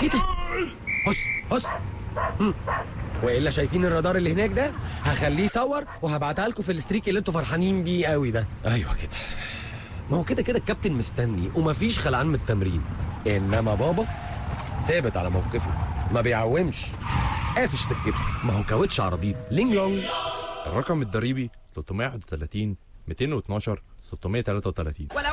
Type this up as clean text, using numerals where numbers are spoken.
ايه ده؟ هس والا شايفين الرادار اللي هناك ده؟ هخليه يصور وهبعتها لكم في الستريك اللي انتوا فرحانين بيه قوي ده. ايوه كده. ما هو كده كده الكابتن مستني ومفيش خلعان من التمرين، انما بابا ثابت على موقفه، ما بيعومش، قافش سكته، ما هو كاوتش عربيط لينج لونج. الرقم الضريبي 331 212 633.